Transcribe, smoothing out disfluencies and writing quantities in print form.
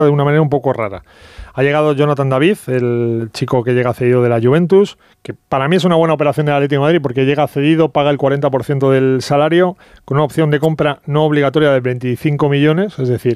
de una manera un poco rara. Ha llegado Jonathan David, el chico que llega cedido de la Juventus, que para mí es una buena operación del Atlético de Madrid porque llega cedido, paga el 40% del salario, con una opción de compra no obligatoria de 25 millones, es decir,